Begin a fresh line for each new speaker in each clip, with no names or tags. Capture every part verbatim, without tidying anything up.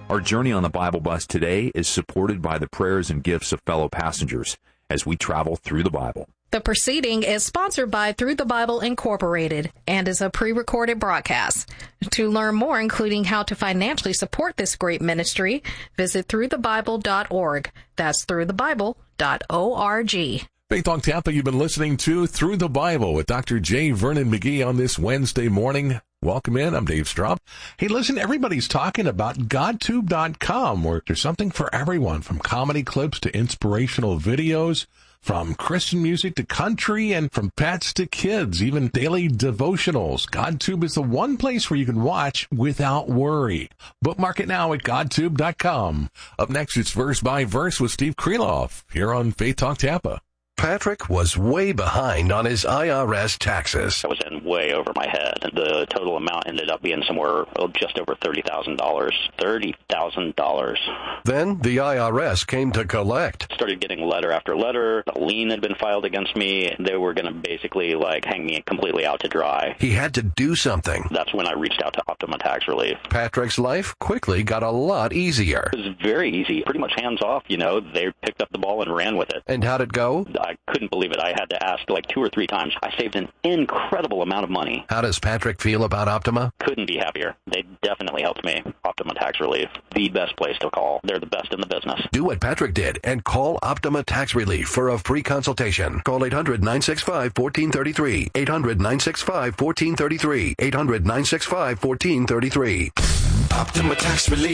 Our journey on the Bible Bus today is supported by the prayers and gifts of fellow passengers as we travel through the Bible.
The proceeding is sponsored by Through the Bible Incorporated and is a pre-recorded broadcast. To learn more, including how to financially support this great ministry, visit through the bible dot org. That's through the bible dot org.
Faith Talk Tampa, you've been listening to Through the Bible with Doctor J. Vernon McGee on this Wednesday morning. Welcome in. I'm Dave Straub. Hey, listen, everybody's talking about God Tube dot com, where there's something for everyone, from comedy clips to inspirational videos, from Christian music to country, and from pets to kids, even daily devotionals. GodTube is the one place where you can watch without worry. Bookmark it now at God Tube dot com. Up next, it's Verse by Verse with Steve Kreloff here on Faith Talk Tampa.
Patrick was way behind on his I R S taxes.
I was in way over my head. The total amount ended up being somewhere oh, just over thirty thousand dollars. thirty thousand dollars.
Then the I R S came to collect.
Started getting letter after letter. A lien had been filed against me. They were going to basically like hang me completely out to dry.
He had to do something.
That's when I reached out to Optima Tax Relief.
Patrick's life quickly got a lot easier.
It was very easy. Pretty much hands off, you know. They picked up the ball and ran with it.
And how'd it go?
I couldn't believe it. I had to ask like two or three times. I saved an incredible amount of money.
How does Patrick feel about Optima?
Couldn't be happier. They definitely helped me. Optima Tax Relief, the best place to call. They're the best in the business.
Do what Patrick did and call Optima Tax Relief for a free consultation. Call eight hundred, nine six five, one four three three. eight hundred, nine six five, one four three three. eight hundred, nine six five, one four three three.
Optima Tax Relief.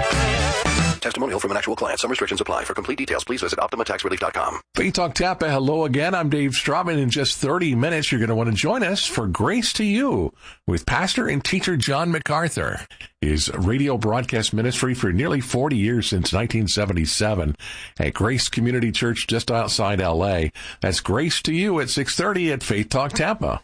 Testimonial from an actual client. Some restrictions apply. For complete details, please visit Optima Tax Relief dot com.
Faith Talk Tampa, hello again. I'm Dave Straub. In just thirty minutes, you're going to want to join us for Grace to You with pastor and teacher John MacArthur. His radio broadcast ministry for nearly forty years, since nineteen seventy-seven, at Grace Community Church just outside L A. That's Grace to You at six thirty at Faith Talk Tampa.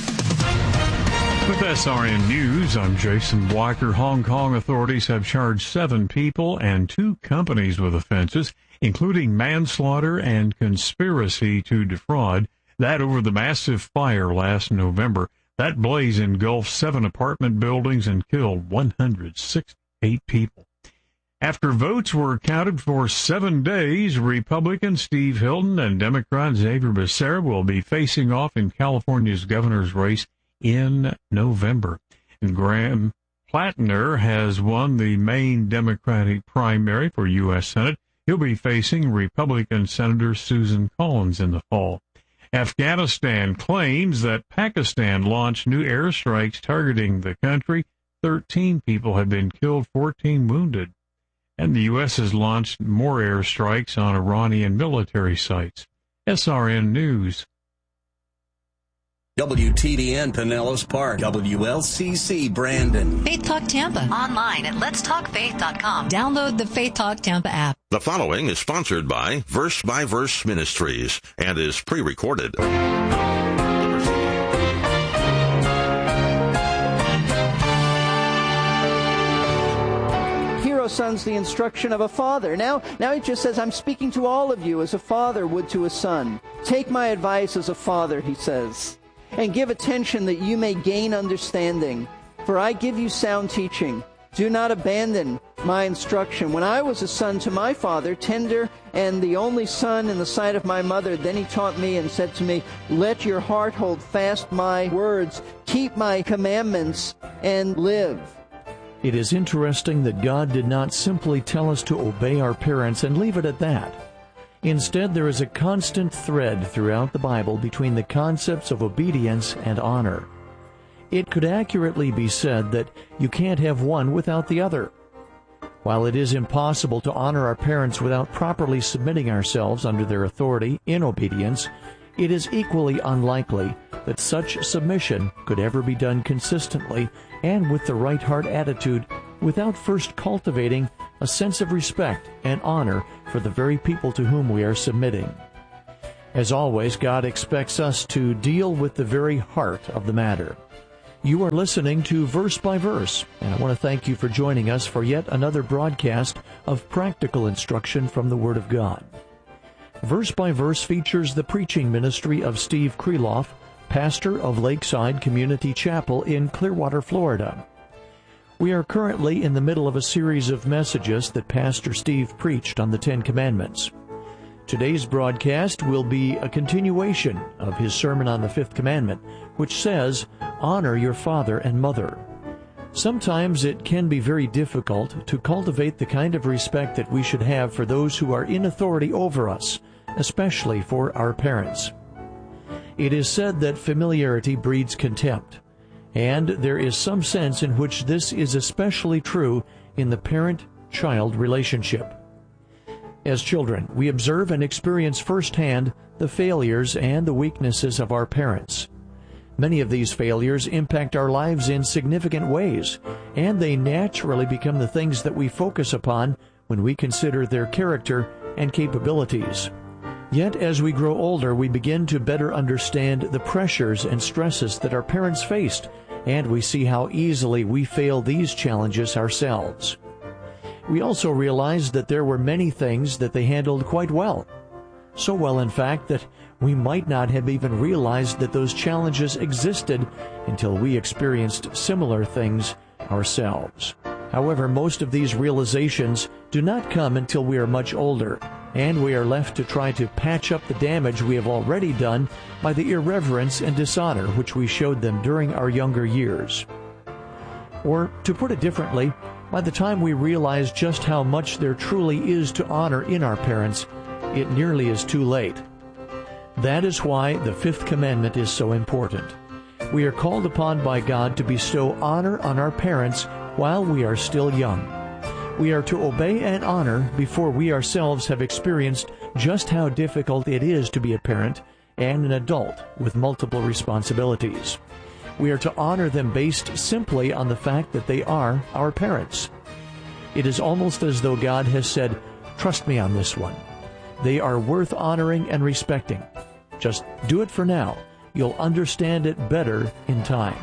With S R N News, I'm Jason Blacker. Hong Kong authorities have charged seven people and two companies with offenses, including manslaughter and conspiracy to defraud. That over the massive fire last November. That blaze engulfed seven apartment buildings and killed one hundred sixty-eight people. After votes were counted for seven days, Republican Steve Hilton and Democrat Xavier Becerra will be facing off in California's governor's race in November. And Graham Plattner has won the Maine Democratic primary for U S Senate. He'll be facing Republican Senator Susan Collins in the fall. Afghanistan claims that Pakistan launched new airstrikes targeting the country. Thirteen people have been killed, fourteen wounded. And the U S has launched more airstrikes on Iranian military sites. S R N News.
W T D N Pinellas Park, W L C C Brandon.
Faith Talk Tampa. Online at lets talk faith dot com. Download the Faith Talk Tampa app.
The following is sponsored by Verse by Verse Ministries and is pre-recorded.
Hero sons the instruction of a father. Now, now he just says, I'm speaking to all of you as a father would to a son. Take my advice as a father, he says, and give attention that you may gain understanding. For I give you sound teaching. Do not abandon my instruction. When I was a son to my father, tender and the only son in the sight of my mother, then he taught me and said to me, let your heart hold fast my words, keep my commandments, and live.
It is interesting that God did not simply tell us to obey our parents and leave it at that. Instead, there is a constant thread throughout the Bible between the concepts of obedience and honor. It could accurately be said that you can't have one without the other. While it is impossible to honor our parents without properly submitting ourselves under their authority in obedience, it is equally unlikely that such submission could ever be done consistently and with the right heart attitude without first cultivating a sense of respect and honor for the very people to whom we are submitting. As always, God expects us to deal with the very heart of the matter. You are listening to Verse by Verse, and I want to thank you for joining us for yet another broadcast of practical instruction from the Word of God. Verse by Verse features the preaching ministry of Steve Kreloff, pastor of Lakeside Community Chapel in Clearwater, Florida. We are currently in the middle of a series of messages that Pastor Steve preached on the Ten Commandments. Today's broadcast will be a continuation of his sermon on the Fifth Commandment, which says, "Honor your father and mother." Sometimes it can be very difficult to cultivate the kind of respect that we should have for those who are in authority over us, especially for our parents. It is said that familiarity breeds contempt, and there is some sense in which this is especially true in the parent-child relationship. As children, we observe and experience firsthand the failures and the weaknesses of our parents. Many of these failures impact our lives in significant ways, and they naturally become the things that we focus upon when we consider their character and capabilities. Yet, as we grow older, we begin to better understand the pressures and stresses that our parents faced, and we see how easily we fail these challenges ourselves. We also realize that there were many things that they handled quite well. So well, in fact, that we might not have even realized that those challenges existed until we experienced similar things ourselves. However, most of these realizations do not come until we are much older, and we are left to try to patch up the damage we have already done by the irreverence and dishonor which we showed them during our younger years. Or, to put it differently, by the time we realize just how much there truly is to honor in our parents, it nearly is too late. That is why the Fifth Commandment is so important. We are called upon by God to bestow honor on our parents while we are still young. We are to obey and honor before we ourselves have experienced just how difficult it is to be a parent and an adult with multiple responsibilities. We are to honor them based simply on the fact that they are our parents. It is almost as though God has said, "Trust me on this one. They are worth honoring and respecting. Just do it for now. You'll understand it better in time."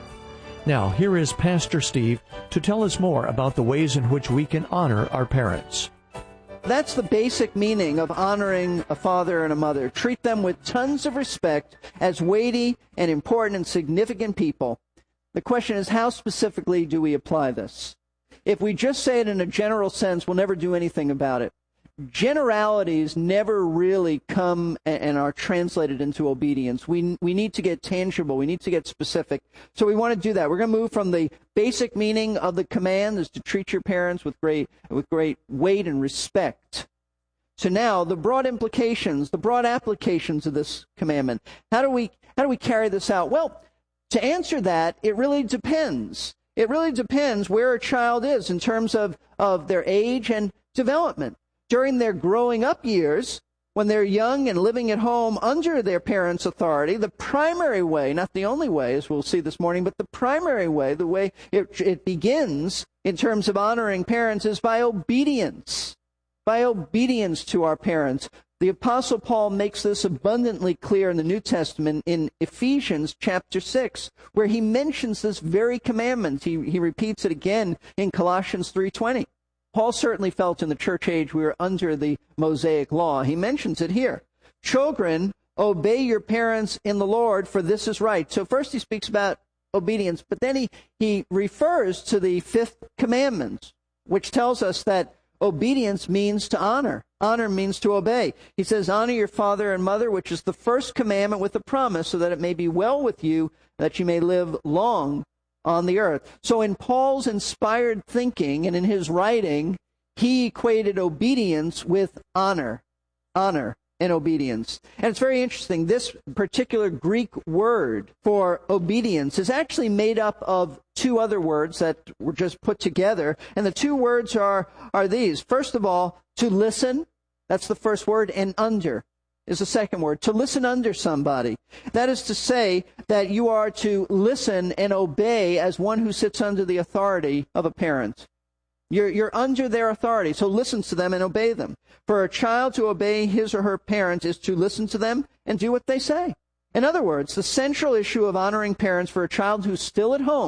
Now, here is Pastor Steve to tell us more about the ways in which we can honor our parents.
That's the basic meaning of honoring a father and a mother. Treat them with tons of respect as weighty and important and significant people. The question is, how specifically do we apply this? If we just say it in a general sense, we'll never do anything about it. Generalities never really come and are translated into obedience. We we need to get tangible. We need to get specific. So we want to do that. We're going to move from the basic meaning of the command is to treat your parents with great with great weight and respect. So now the broad implications, the broad applications of this commandment. How do we how do we carry this out? Well, to answer that, it really depends. It really depends where a child is in terms of, of their age and development. During their growing up years, when they're young and living at home under their parents' authority, the primary way, not the only way, as we'll see this morning, but the primary way, the way it, it begins in terms of honoring parents is by obedience, by obedience to our parents. The Apostle Paul makes this abundantly clear in the New Testament in Ephesians chapter six, where he mentions this very commandment. He, he repeats it again in Colossians three twenty. Paul certainly felt in the church age we were under the Mosaic law. He mentions it here. Children, obey your parents in the Lord, for this is right. So first he speaks about obedience, but then he, he refers to the fifth commandment, which tells us that obedience means to honor. Honor means to obey. He says, honor your father and mother, which is the first commandment with a promise, so that it may be well with you, that you may live long on the earth. So in Paul's inspired thinking and in his writing, he equated obedience with honor. Honor and obedience. And it's very interesting. This particular Greek word for obedience is actually made up of two other words that were just put together. And the two words are, are these. First of all, to listen. That's the first word. And under is the second word. To listen under somebody. That is to say that you are to listen and obey as one who sits under the authority of a parent. You're, you're under their authority, so listen to them and obey them. For a child to obey his or her parents is to listen to them and do what they say. In other words, the central issue of honoring parents for a child who's still at home